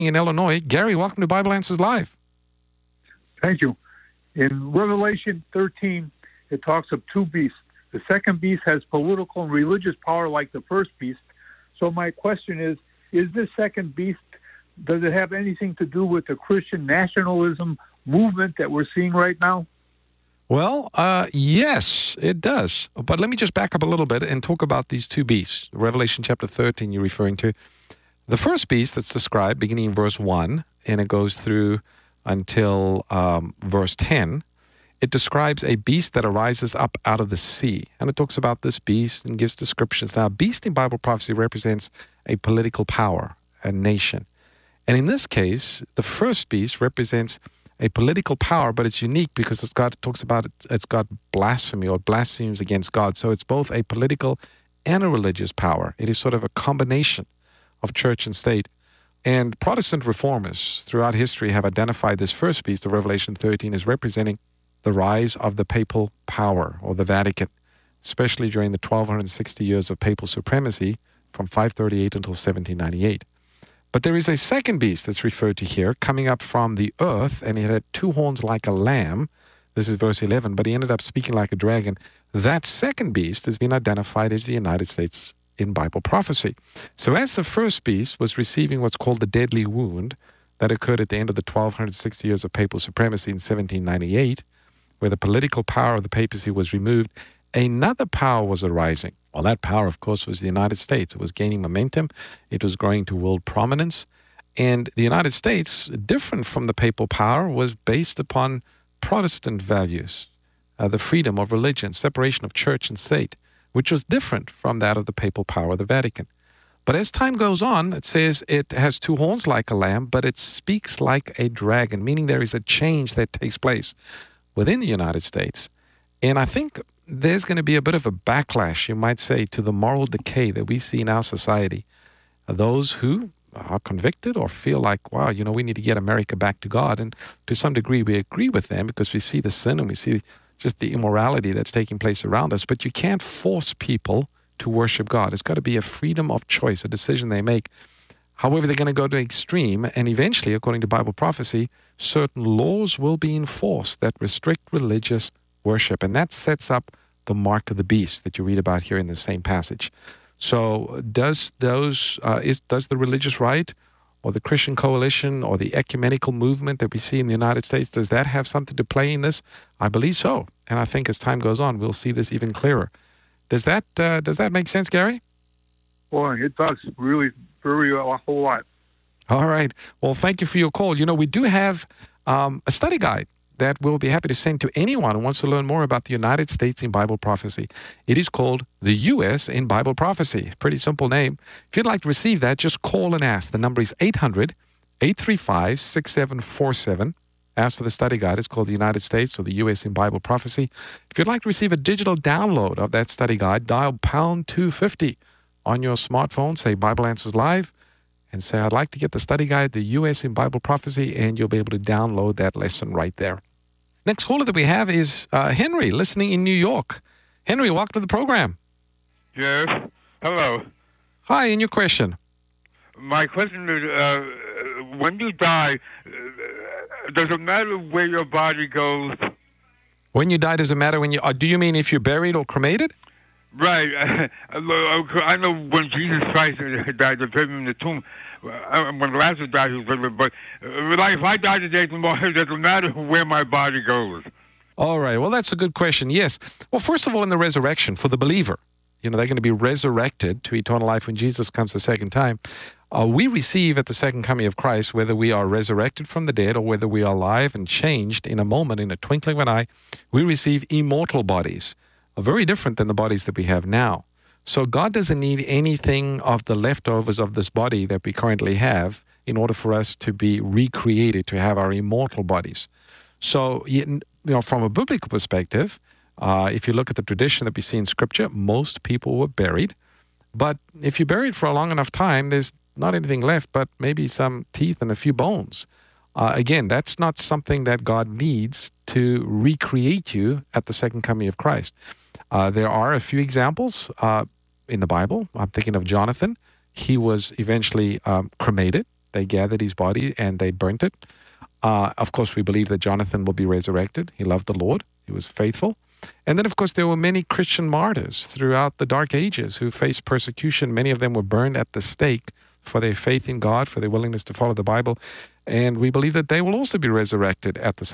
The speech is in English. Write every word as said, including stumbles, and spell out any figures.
in Illinois. Gary, welcome to Bible Answers Live. Thank you. In Revelation thirteen, it talks of two beasts. The second beast has political and religious power like the first beast. So my question is, is this second beast, does it have anything to do with the Christian nationalism movement that we're seeing right now? Well, uh, yes, it does. But let me just back up a little bit and talk about these two beasts. Revelation chapter thirteen you're referring to. The first beast that's described, beginning in verse one, and it goes through until um, verse ten, it describes a beast that arises up out of the sea. And it talks about this beast and gives descriptions. Now, a beast in Bible prophecy represents a political power, a nation. And in this case, the first beast represents a political power, but it's unique because it's got, it talks about it, it's got blasphemy or blasphemies against God. So it's both a political and a religious power. It is sort of a combination of church and state. And Protestant reformers throughout history have identified this first beast of Revelation thirteen as representing the rise of the papal power or the Vatican, especially during the twelve sixty years of papal supremacy from five thirty-eight until seventeen ninety-eight. But there is a second beast that's referred to here, coming up from the earth, and it had two horns like a lamb. This is verse eleven, but he ended up speaking like a dragon. That second beast has been identified as the United States in Bible prophecy. So as the first beast was receiving what's called the deadly wound that occurred at the end of the twelve sixty years of papal supremacy in seventeen ninety-eight, where the political power of the papacy was removed, another power was arising. Well, that power, of course, was the United States. It was gaining momentum. It was growing to world prominence. And the United States, different from the papal power, was based upon Protestant values, uh, the freedom of religion, separation of church and state, which was different from that of the papal power of the Vatican. But as time goes on, it says it has two horns like a lamb, but it speaks like a dragon, meaning there is a change that takes place within the United States. And I think there's going to be a bit of a backlash, you might say, to the moral decay that we see in our society. Those who are convicted or feel like, wow, you know, we need to get America back to God. And to some degree, we agree with them because we see the sin and we see just the immorality that's taking place around us. But you can't force people to worship God. It's got to be a freedom of choice, a decision they make. However, they're going to go to extreme, and eventually, according to Bible prophecy, certain laws will be enforced that restrict religious worship. And that sets up the mark of the beast that you read about here in the same passage. So does those uh, is does the religious right or the Christian coalition or the ecumenical movement that we see in the United States, does that have something to play in this? I believe so. And I think as time goes on, we'll see this even clearer. Does that uh, does that make sense, Gary? Boy, it does really very a whole lot. All right. Well, thank you for your call. You know, we do have um, a study guide that we'll be happy to send to anyone who wants to learn more about the United States in Bible prophecy. It is called The U S in Bible Prophecy. Pretty simple name. If you'd like to receive that, just call and ask. The number is eight hundred, eight three five, six seven four seven. Ask for the study guide. It's called The United States or The U S in Bible Prophecy. If you'd like to receive a digital download of that study guide, dial pound two fifty on your smartphone, say Bible Answers Live, and say, I'd like to get the study guide, The U S in Bible Prophecy, and you'll be able to download that lesson right there. Next caller that we have is uh, Henry, listening in New York. Henry, welcome to the program. Yes. Hello. Hi, and your question? My question is, uh, when you die, uh, does it matter where your body goes? When you die, does it matter when you... Uh, do you mean if you're buried or cremated? Right. I know when Jesus Christ died, they put him in the tomb. When Lazarus died, he was living. But like, if I die today, tomorrow, it doesn't matter where my body goes. All right. Well, that's a good question. Yes. Well, first of all, in the resurrection, for the believer, you know, they're going to be resurrected to eternal life when Jesus comes the second time. Uh, we receive at the second coming of Christ, whether we are resurrected from the dead or whether we are alive and changed in a moment, in a twinkling of an eye, we receive immortal bodies, uh, very different than the bodies that we have now. So God doesn't need anything of the leftovers of this body that we currently have in order for us to be recreated, to have our immortal bodies. So, you know, from a biblical perspective, uh, if you look at the tradition that we see in Scripture, most people were buried. But if you're buried for a long enough time, there's not anything left but maybe some teeth and a few bones. Uh, again, that's not something that God needs to recreate you at the second coming of Christ. Uh, there are a few examples uh, in the Bible. I'm thinking of Jonathan. He was eventually um, cremated. They gathered his body and they burnt it. Uh, of course, we believe that Jonathan will be resurrected. He loved the Lord. He was faithful. And then, of course, there were many Christian martyrs throughout the Dark Ages who faced persecution. Many of them were burned at the stake for their faith in God, for their willingness to follow the Bible. And we believe that they will also be resurrected at the